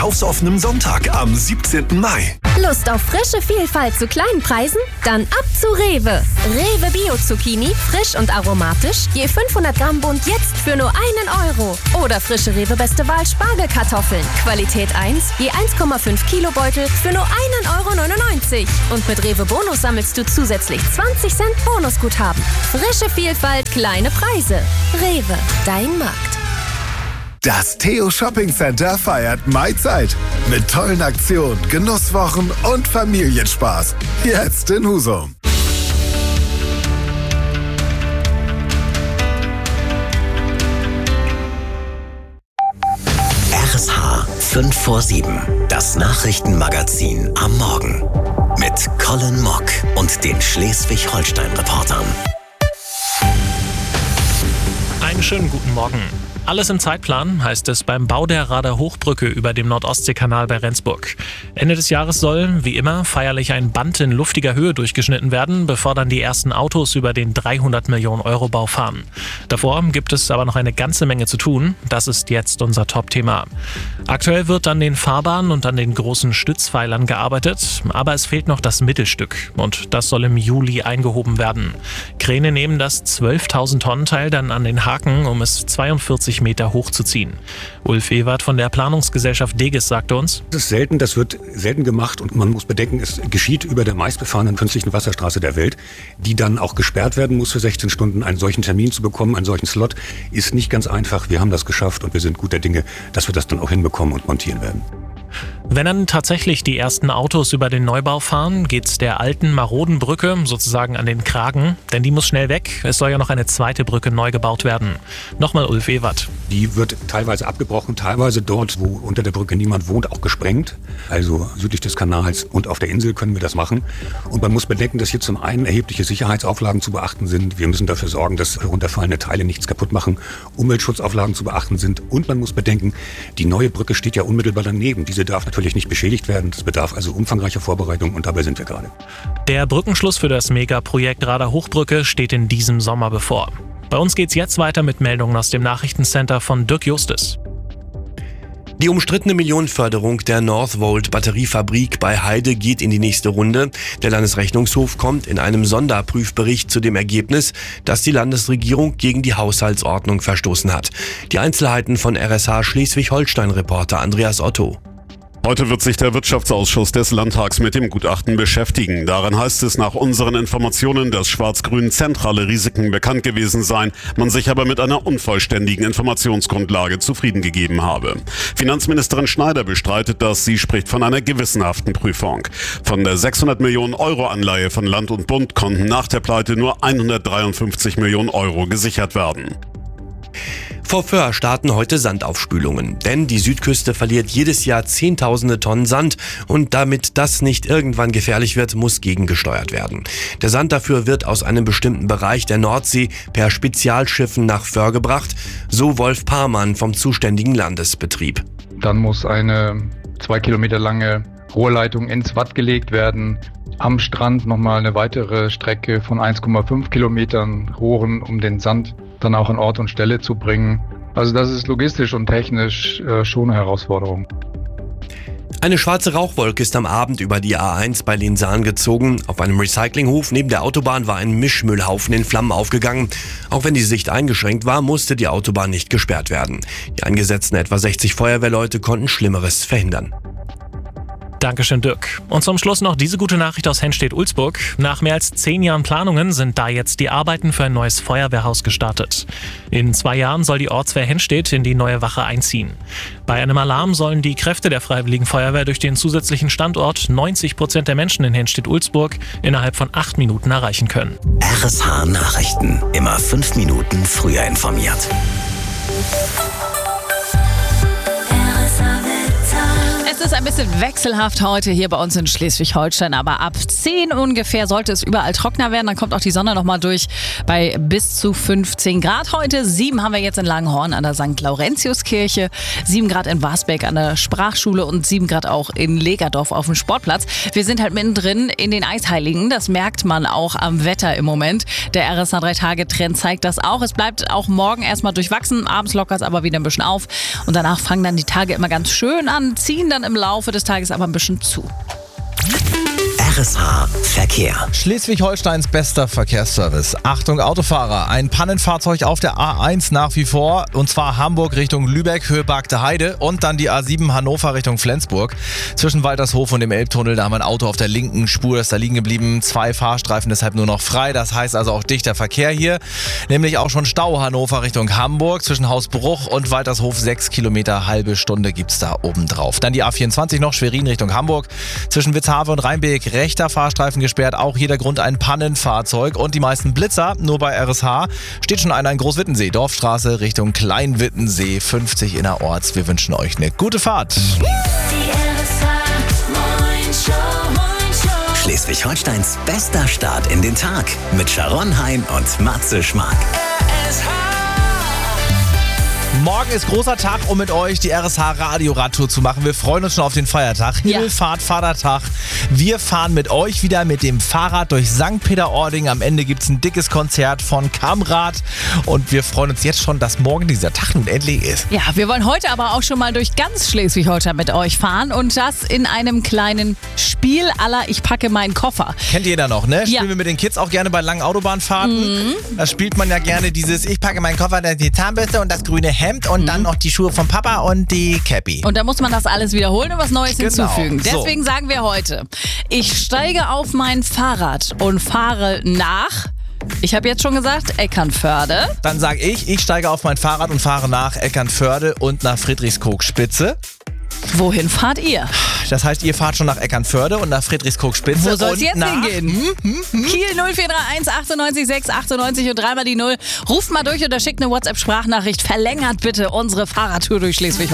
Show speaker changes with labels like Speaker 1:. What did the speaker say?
Speaker 1: Aus offenem Sonntag am 17. Mai.
Speaker 2: Lust auf frische Vielfalt zu kleinen Preisen? Dann ab zu Rewe. Rewe Bio-Zucchini, frisch und aromatisch, je 500 Gramm Bund jetzt für nur 1 Euro. Oder frische Rewe Beste Wahl Spargelkartoffeln, Qualität 1, je 1,5 Kilo Beutel für nur 1,99 Euro. Und mit Rewe Bonus sammelst du zusätzlich 20 Cent Bonusguthaben. Frische Vielfalt, kleine Preise. Rewe, dein Markt.
Speaker 1: Das Theo Shopping Center feiert Maizeit. Mit tollen Aktionen, Genusswochen und Familienspaß. Jetzt in Husum.
Speaker 3: RSH 5 vor 7. Das Nachrichtenmagazin am Morgen. Mit Colin Mock und den Schleswig-Holstein-Reportern.
Speaker 4: Einen schönen guten Morgen. Alles im Zeitplan, heißt es beim Bau der Rader Hochbrücke über dem Nordostseekanal bei Rendsburg. Ende des Jahres soll, wie immer, feierlich ein Band in luftiger Höhe durchgeschnitten werden, bevor dann die ersten Autos über den 300 Millionen Euro Bau fahren. Davor gibt es aber noch eine ganze Menge zu tun. Das ist jetzt unser Top-Thema. Aktuell wird an den Fahrbahnen und an den großen Stützpfeilern gearbeitet, aber es fehlt noch das Mittelstück und das soll im Juli eingehoben werden. Kräne nehmen das 12.000 Tonnen Teil dann an den Haken, um es 42 Meter hochzuziehen. Ulf Ewert von der Planungsgesellschaft Degis sagte uns:
Speaker 5: Das ist selten, das wird selten gemacht und man muss bedenken, es geschieht über der meistbefahrenen künstlichen Wasserstraße der Welt, die dann auch gesperrt werden muss für 16 Stunden. Einen solchen Termin zu bekommen, einen solchen Slot, ist nicht ganz einfach. Wir haben das geschafft und wir sind guter Dinge, dass wir das dann auch hinbekommen und montieren werden.
Speaker 4: Wenn dann tatsächlich die ersten Autos über den Neubau fahren, geht's der alten maroden Brücke sozusagen an den Kragen, denn die muss schnell weg. Es soll ja noch eine zweite Brücke neu gebaut werden. Nochmal Ulf Ewert.
Speaker 5: Die wird teilweise abgebrochen, teilweise dort, wo unter der Brücke niemand wohnt, auch gesprengt. Also südlich des Kanals und auf der Insel können wir das machen. Und man muss bedenken, dass hier zum einen erhebliche Sicherheitsauflagen zu beachten sind. Wir müssen dafür sorgen, dass herunterfallende Teile nichts kaputt machen. Umweltschutzauflagen zu beachten sind. Und man muss bedenken, die neue Brücke steht ja unmittelbar daneben. Diese darf natürlich nicht beschädigt werden. Das bedarf also umfangreicher Vorbereitung und dabei sind wir gerade.
Speaker 4: Der Brückenschluss für das Megaprojekt Rader Hochbrücke steht in diesem Sommer bevor. Bei uns geht's jetzt weiter mit Meldungen aus dem Nachrichtencenter von Dirk Justus.
Speaker 6: Die umstrittene Millionenförderung der Northvolt Batteriefabrik bei Heide geht in die nächste Runde. Der Landesrechnungshof kommt in einem Sonderprüfbericht zu dem Ergebnis, dass die Landesregierung gegen die Haushaltsordnung verstoßen hat. Die Einzelheiten von RSH Schleswig-Holstein-Reporter Andreas Otto.
Speaker 7: Heute wird sich der Wirtschaftsausschuss des Landtags mit dem Gutachten beschäftigen. Darin heißt es nach unseren Informationen, dass Schwarz-Grün zentrale Risiken bekannt gewesen seien, man sich aber mit einer unvollständigen Informationsgrundlage zufrieden gegeben habe. Finanzministerin Schneider bestreitet das, sie spricht von einer gewissenhaften Prüfung. Von der 600 Millionen Euro Anleihe von Land und Bund konnten nach der Pleite nur 153 Millionen Euro gesichert werden.
Speaker 6: Vor Föhr starten heute Sandaufspülungen, denn die Südküste verliert jedes Jahr Zehntausende Tonnen Sand und damit das nicht irgendwann gefährlich wird, muss gegengesteuert werden. Der Sand dafür wird aus einem bestimmten Bereich der Nordsee per Spezialschiffen nach Föhr gebracht, so Wolf Parmann vom zuständigen Landesbetrieb.
Speaker 8: Dann muss eine 2 Kilometer lange Rohrleitung ins Watt gelegt werden. Am Strand nochmal eine weitere Strecke von 1,5 Kilometern Rohren, um den Sand dann auch an Ort und Stelle zu bringen. Also das ist logistisch und technisch schon eine Herausforderung.
Speaker 6: Eine schwarze Rauchwolke ist am Abend über die A1 bei Linsahn gezogen. Auf einem Recyclinghof neben der Autobahn war ein Mischmüllhaufen in Flammen aufgegangen. Auch wenn die Sicht eingeschränkt war, musste die Autobahn nicht gesperrt werden. Die eingesetzten etwa 60 Feuerwehrleute konnten Schlimmeres verhindern.
Speaker 4: Dankeschön, Dirk. Und zum Schluss noch diese gute Nachricht aus Henstedt-Ulzburg. Nach mehr als 10 Jahren Planungen sind da jetzt die Arbeiten für ein neues Feuerwehrhaus gestartet. In 2 Jahren soll die Ortswehr Henstedt in die neue Wache einziehen. Bei einem Alarm sollen die Kräfte der Freiwilligen Feuerwehr durch den zusätzlichen Standort 90% der Menschen in Henstedt-Ulzburg innerhalb von 8 Minuten erreichen können.
Speaker 3: RSH Nachrichten. Immer 5 Minuten früher informiert.
Speaker 9: ist ein bisschen wechselhaft heute hier bei uns in Schleswig-Holstein, aber ab 10 ungefähr sollte es überall trockener werden. Dann kommt auch die Sonne nochmal durch bei bis zu 15 Grad heute. 7 haben wir jetzt in Langenhorn an der St. Laurentiuskirche, 7 Grad in Wasbeck an der Sprachschule und 7 Grad auch in Legerdorf auf dem Sportplatz. Wir sind halt mittendrin in den Eisheiligen. Das merkt man auch am Wetter im Moment. Der RSA 3-Tage-Trend zeigt das auch. Es bleibt auch morgen erstmal durchwachsen. Abends lockert es aber wieder ein bisschen auf. Und danach fangen dann die Tage immer ganz schön an, ziehen dann im Laufe des Tages aber ein bisschen zu.
Speaker 3: RSA Verkehr.
Speaker 10: Schleswig-Holsteins bester Verkehrsservice. Achtung Autofahrer, ein Pannenfahrzeug auf der A1 nach wie vor, und zwar Hamburg Richtung Lübeck, Höhe Bargte Heide, und dann die A7 Hannover Richtung Flensburg. Zwischen Waltershof und dem Elbtunnel, da haben wir ein Auto auf der linken Spur, ist da liegen geblieben. 2 Fahrstreifen deshalb nur noch frei, das heißt also auch dichter Verkehr hier. Nämlich auch schon Stau Hannover Richtung Hamburg, zwischen Hausbruch und Waltershof 6 Kilometer, halbe Stunde gibt's da oben drauf. Dann die A24 noch, Schwerin Richtung Hamburg, zwischen Witzhave und Rheinbeek, rechter Fahrstreifen gesperrt, auch hier der Grund ein Pannenfahrzeug und die meisten Blitzer, nur bei RSH steht schon einer in Großwittensee, Dorfstraße Richtung Kleinwittensee, 50 innerorts. Wir wünschen euch eine gute Fahrt.
Speaker 3: Schleswig-Holsteins bester Start in den Tag mit Sharon Hein und Matze Schmark.
Speaker 10: Morgen ist großer Tag, um mit euch die RSH Radio-Radtour zu machen. Wir freuen uns schon auf den Feiertag. Himmelfahrt, Vatertag. Wir fahren mit euch wieder mit dem Fahrrad durch St. Peter-Ording. Am Ende gibt es ein dickes Konzert von Kamrad. Und wir freuen uns jetzt schon, dass morgen dieser Tag nun endlich ist.
Speaker 9: Ja, wir wollen heute aber auch schon mal durch ganz Schleswig-Holstein mit euch fahren. Und das in einem kleinen Spiel à la Ich packe meinen Koffer.
Speaker 10: Kennt jeder noch, ne? Spielen wir mit den Kids auch gerne bei langen Autobahnfahrten. Da spielt man ja gerne dieses Ich packe meinen Koffer, die Zahnbürste und das grüne Hemd und dann noch die Schuhe vom Papa und die Cappy.
Speaker 9: Und da muss man das alles wiederholen und was Neues hinzufügen. Deswegen sagen wir heute, ich steige auf mein Fahrrad und fahre nach, ich habe jetzt schon gesagt, Eckernförde.
Speaker 10: Dann sage ich steige auf mein Fahrrad und fahre nach Eckernförde und nach Friedrichskoog-Spitze.
Speaker 9: Wohin fahrt ihr?
Speaker 10: Das heißt, ihr fahrt schon nach Eckernförde und nach Friedrichskoog-Spitze.
Speaker 9: Wo soll es jetzt hingehen? Kiel 0431 98 6 98 und 3 mal die 0. Ruft mal durch oder schickt eine WhatsApp-Sprachnachricht. Verlängert bitte unsere Fahrradtour durch Schleswig-Holstein.